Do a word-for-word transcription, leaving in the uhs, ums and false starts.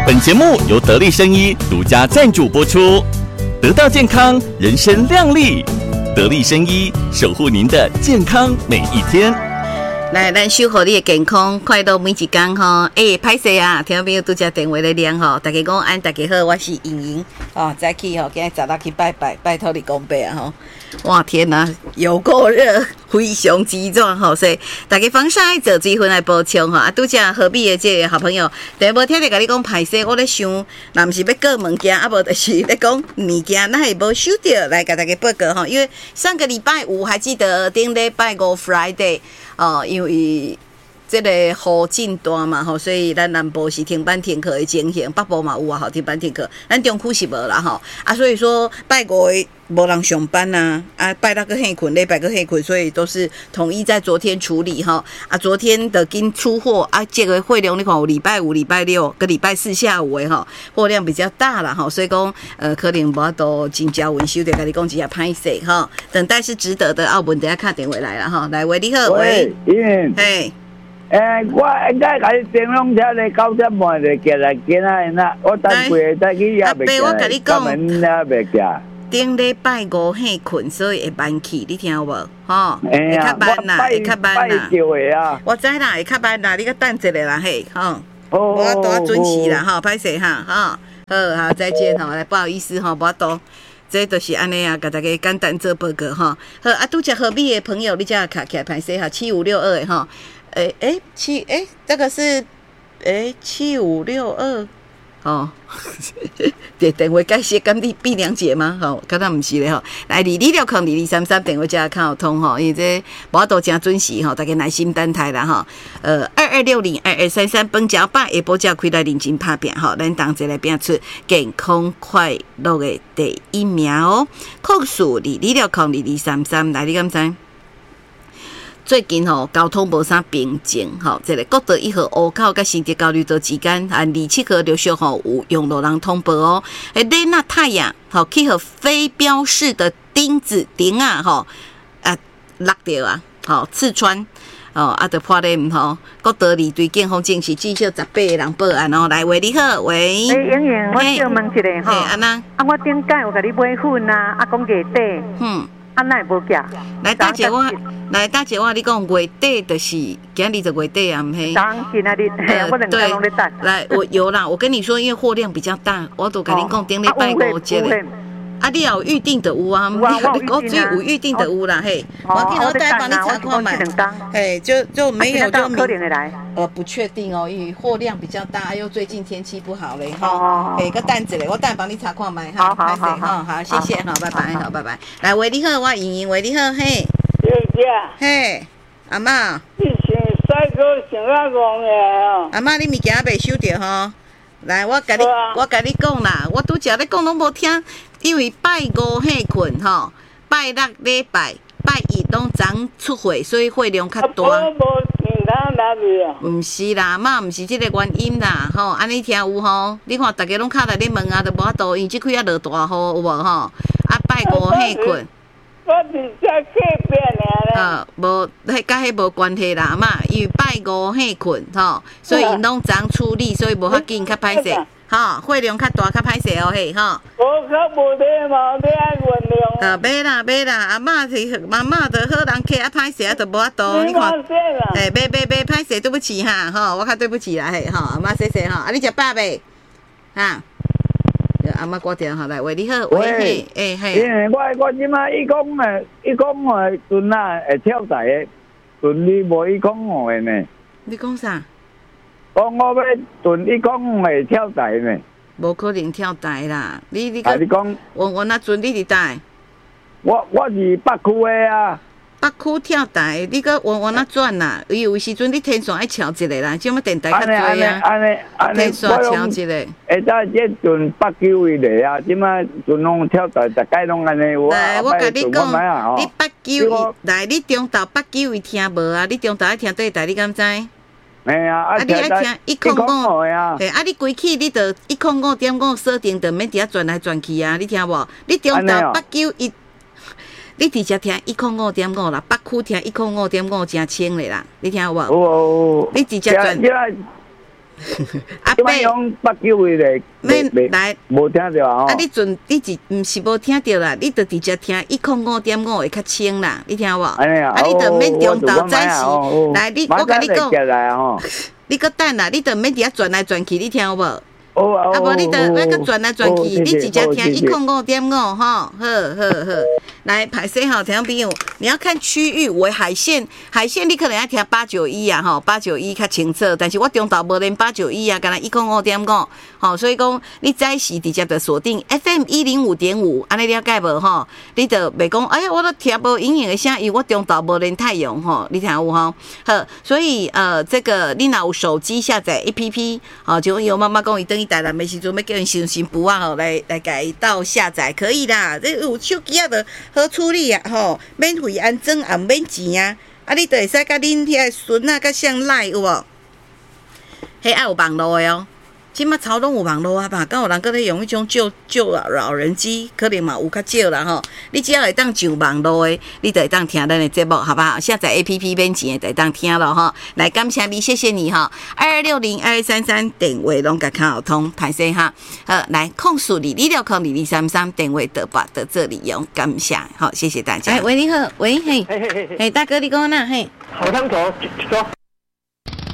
本节目由得力生医独家赞助播出，得到健康，人生亮丽。得力生医守护您的健康每一天。 来，咱守护你的健康，快乐每一天吼。诶，歹势啊，听众朋友拄则电话来连吼，大家讲安，大家好，我是莹莹哦，早起吼，今日早起去拜拜，拜托你公伯啊吼。哇天哪，有够热，非常之热吼，所以大家防晒做水分来补充吼。啊，拄则何必的这个好朋友，第无听你甲你讲歹势，我咧想，若毋是要过物件，啊无就是咧讲物件，咱会无收到来甲大家报告吼。因为上个礼拜五还记得顶礼拜五 Friday 哦，因为这个雨真大嘛吼，所以咱南部是停班停课的情形，北部嘛有啊吼，停班停课，咱中区是无啦吼。啊，所以说拜五的无人上班呐、啊，啊拜六个黑困，礼拜个黑困，所以都是统一在昨天处理哈。啊，昨天的跟出货啊，这个货量你看有礼拜五、礼拜六跟礼拜四下午的哈，货量比较大啦哈，所以讲呃可能无法度真正维修的，跟你讲一下歹势哈，等待是值得的。澳门等下打电话来了哈，来喂你好，喂， 喂， 嘿。 诶、欸，我应该甲你电动车咧九点半就过来见啊，那我等几再去也袂见。 我甲你讲， 门也袂见。 顶礼拜五很困，所以会慢去，你听有无？吼， 会较慢啦，会较慢啦。 啊， 我知啦，会较慢啦，你个等一下啦，嘿，吼，我多准时啦，吼，歹势哈，吼，好，好，再见吼，来不好意思吼，无多。这就是安尼啊，甲大家简单做报告哈。好啊，拄则何必的朋友，你才卡起来歹势哈，七五六二的哈。诶诶七诶，这个是诶七五六二哦，电电话解释跟你碧良姐吗？吼、哦，刚刚唔是咧吼，来二二六空二二三三电话才较有通吼，因为这无法度真准时吼，大家耐心等待啦吼。呃，二二六零二二三三本脚八下晡才开来认真拍拼吼，咱同齐来拼出健康快乐的第一名哦。控诉二二六空二二三三，来你敢知？最近吼、哦、交通无啥平静吼，这个国道一号湖口甲新竹交流道之间，啊二七号陆续吼有用路人通报哦。诶，雷纳太阳吼去和非标示的钉子钉啊吼啊落掉啊，吼刺穿哦啊，就破咧吼，国道二对警方证实至少十八个人报案哦。来，喂你好，喂。 诶，莹莹，我想问一下吼， 安那？ 啊，我顶间有甲你买粉啊，啊，讲月底，嗯。啊，那会无假？ 来，大姐我，来大姐我，你讲月底就是今日就月底啊，唔系？ 当今仔日，我两家拢咧等。 来，我有啦，我跟你说，因为货量比较大，我都跟你讲，顶礼拜五节咧。啊，你有预定的有啊？你我只有预定的有啦，嘿。我记得我再帮你查看买。嘿，就就没有就可能会来。 呃，不确定哦，因为货量比较大，又最近天气不好嘞，哈。嘿，个单子嘞，我等帮你查看买哈。 好好好， 好，谢谢哈，拜拜，好，拜拜。来，喂，你好，我莹莹，喂，你好，嘿。 姐姐。 嘿，阿嬷。 你先晒个上啊戆个哦。 阿嬷，你物件未收着吼？来，我甲你，我甲你讲啦，我拄则咧讲拢无听。因为拜五迄困吼，拜六礼拜、拜一拢昨出货，所以货量较大。毋是啦，嘛毋是即个原因啦，吼，安尼听有吼？你看大家拢敲来咧问啊，都无法度，因为即几啊落大雨有无吼？啊，拜五迄困。 我伫遮客边尔咧。 啊，无，迄甲迄无关系啦嘛，因为拜五迄困吼，所以因拢昨处理，所以无法紧，较歹势。吼，货量较大，较歹势哦嘿，吼。 我较无得嘛，你爱原谅。 啊，买啦买啦，阿嬷是妈妈的好人客啊，歹势啊，就无法度。你看，哎，买买买，歹势，对不起哈，吼，我较对不起啦嘿，吼，阿嬷谢谢吼，啊，你食饱未？哈，阿嬷挂电话来，喂，你好，喂，嘿，哎嘿。 因为我我即摆伊讲诶，伊讲诶，船啊会跳台诶，船你无伊讲我诶呢。 你讲啥？ 讲我要屯，伊讲会跳台呢？ 无可能跳台啦！你你啊，你讲我我那阵你伫台？ 我我是北区的啊。 北区跳台，你个我我那转啦？伊有时阵你天线爱调一个啦，即么电台较多啊。 安尼安尼安尼， 天线调一个。 下早这阵北九位的啊，即摆阵拢跳台，大概拢安尼。 来，我甲你讲，你北九位，来你中昼北九位听无啊？你中昼爱听对台，你敢知？ 哎呀，啊你爱听一空五呀， 嘿，啊你归去你着一空五点五锁定，着免伫遐转来转去啊，你听无？你中昼北九一，你直接听一空五点五啦，北区听一空五点五真清咧啦，你听有无？ 哦， 你直接转。 阿伯用八九位嘞， 免来， 无听到啊！ 啊，你阵你是毋是无听到啦？你着直接听一空五点五会较清啦，你听无？啊，你着免中昼早时来，你我甲你讲，你搁等啦，你着免伫遐转来转去，你听有无？啊，无你着要搁转来转去，你直接听一空五点五吼，好好好。来排水好，听众朋友，你要看区域为海线，海线你可能要听八九一啊，吼，八九一较清楚，但是我中岛无连八九一啊，干那一空五点五，好，所以讲你早时直接就锁定 F M 一零五点五，安尼了解无吼？你就袂讲，哎呀，我都听无隐隐的声，因为我中岛无连太阳吼，你听有吼？好，所以呃，这个你若有手机下载 A P P， 好，就有妈妈讲伊等伊台南的时阵要叫人新新补啊，吼，来来改到下载可以啦，这有手机啊的。好处理啊，吼，免费安装也免钱啊，啊，你就会使甲恁遐孙啊，甲像赖有无？迄爱有网络的哦，即马超拢有网络啊吧？敢有人搁咧用迄种旧旧老人机，可能嘛有较少啦吼。你只要会当上网络的，你就会当听咱的节目，好不好？下载 A P P 免钱的，就会当听咯吼。来，感谢你，谢谢你哈。二二六零二二三三电话拢甲卡好通，歹势哈。呃，来控诉你，你六空二二三三电话得把的这里用，感谢，好，谢谢大家。哎，喂，你好，喂，嘿，嘿，大哥，你讲哪？嘿， 好汤头，说。